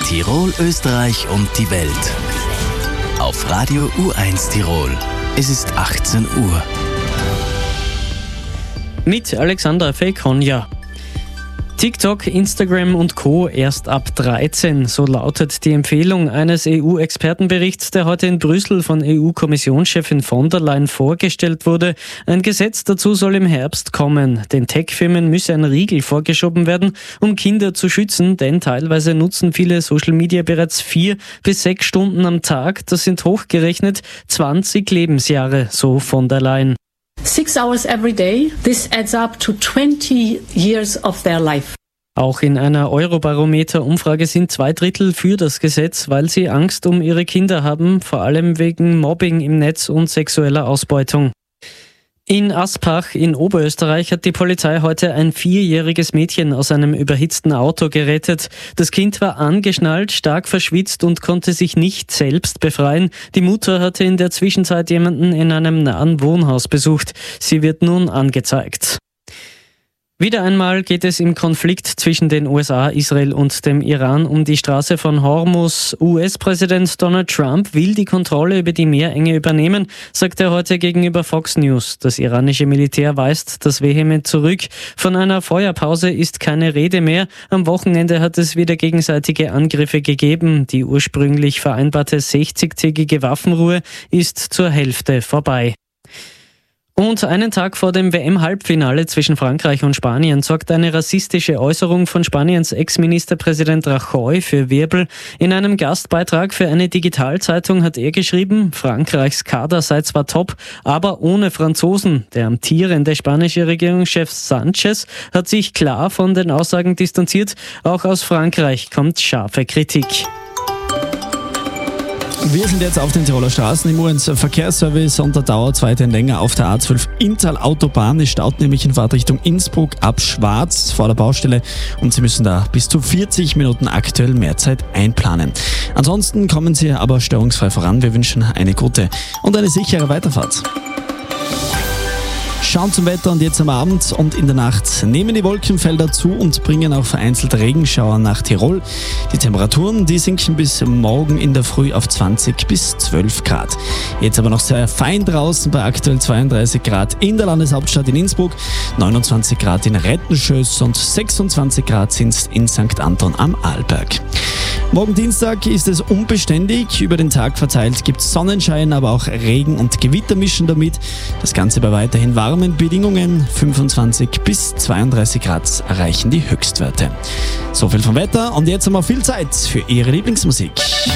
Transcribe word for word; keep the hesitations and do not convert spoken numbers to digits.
Tirol, Österreich und die Welt. Auf Radio U eins Tirol. Es ist achtzehn Uhr. Mit Alexander Fekonja. TikTok, Instagram und Co. erst ab dreizehn. So lautet die Empfehlung eines E U-Expertenberichts, der heute in Brüssel von E U-Kommissionschefin von der Leyen vorgestellt wurde. Ein Gesetz dazu soll im Herbst kommen. Den Tech-Firmen müsse ein Riegel vorgeschoben werden, um Kinder zu schützen, denn teilweise nutzen viele Social Media bereits vier bis sechs Stunden am Tag. Das sind hochgerechnet zwanzig Lebensjahre, so von der Leyen. Six hours every day, this adds up to twenty years of their life. Auch in einer Eurobarometer-Umfrage sind zwei Drittel für das Gesetz, weil sie Angst um ihre Kinder haben, vor allem wegen Mobbing im Netz und sexueller Ausbeutung. In Aspach in Oberösterreich hat die Polizei heute ein vierjähriges Mädchen aus einem überhitzten Auto gerettet. Das Kind war angeschnallt, stark verschwitzt und konnte sich nicht selbst befreien. Die Mutter hatte in der Zwischenzeit jemanden in einem nahen Wohnhaus besucht. Sie wird nun angezeigt. Wieder einmal geht es im Konflikt zwischen den U S A, Israel und dem Iran um die Straße von Hormuz. U S-Präsident Donald Trump will die Kontrolle über die Meerenge übernehmen, sagt er heute gegenüber Fox News. Das iranische Militär weist das vehement zurück. Von einer Feuerpause ist keine Rede mehr. Am Wochenende hat es wieder gegenseitige Angriffe gegeben. Die ursprünglich vereinbarte sechzigtägige Waffenruhe ist zur Hälfte vorbei. Und einen Tag vor dem W M-Halbfinale zwischen Frankreich und Spanien sorgt eine rassistische Äußerung von Spaniens Ex-Ministerpräsident Rajoy für Wirbel. In einem Gastbeitrag für eine Digitalzeitung hat er geschrieben, Frankreichs Kader sei zwar top, aber ohne Franzosen. Der amtierende spanische Regierungschef Sanchez hat sich klar von den Aussagen distanziert. Auch aus Frankreich kommt scharfe Kritik. Wir sind jetzt auf den Tiroler Straßen im U eins Verkehrsservice und da dauert es weiterhin länger auf der A zwölf Inntal Autobahn. Es staut nämlich in Fahrtrichtung Innsbruck ab Schwarz vor der Baustelle und Sie müssen da bis zu vierzig Minuten aktuell mehr Zeit einplanen. Ansonsten kommen Sie aber störungsfrei voran. Wir wünschen eine gute und eine sichere Weiterfahrt. Schauen zum Wetter und jetzt am Abend und in der Nacht nehmen die Wolkenfelder zu und bringen auch vereinzelt Regenschauer nach Tirol. Die Temperaturen, die sinken bis morgen in der Früh auf zwanzig bis zwölf Grad. Jetzt aber noch sehr fein draußen bei aktuell zweiunddreißig Grad in der Landeshauptstadt in Innsbruck, neunundzwanzig Grad in Rettenschöß und sechsundzwanzig Grad sind es in Sankt Anton am Arlberg. Morgen Dienstag ist es unbeständig. Über den Tag verteilt gibt es Sonnenschein, aber auch Regen und Gewitter mischen damit. Das Ganze bei weiterhin warmen Bedingungen. fünfundzwanzig bis zweiunddreißig Grad erreichen die Höchstwerte. So viel vom Wetter und jetzt haben wir viel Zeit für Ihre Lieblingsmusik.